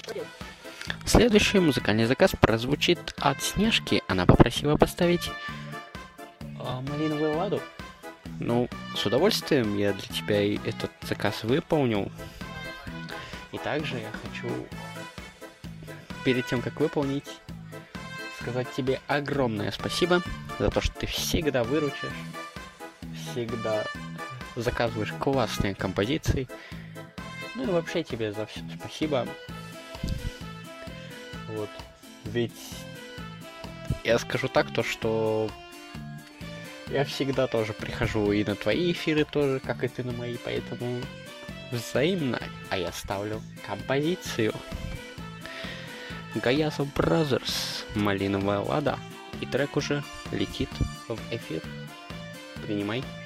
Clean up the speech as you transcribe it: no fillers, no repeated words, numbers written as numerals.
Следующий музыкальный заказ прозвучит от Снежки. Она попросила поставить «Малиновую ладу». Ну, с удовольствием я для тебя и этот заказ выполнил. И также я хочу, перед тем, как выполнить, сказать тебе огромное спасибо за то, что ты всегда выручишь, всегда заказываешь классные композиции. Ну и вообще тебе за все спасибо. Вот. Ведь я скажу так, то что я всегда тоже прихожу и на твои эфиры тоже, как и ты на мои, поэтому взаимно. А я ставлю композицию Гаязов Brothers «Малиновая лада». И трек уже летит в эфир. Принимай.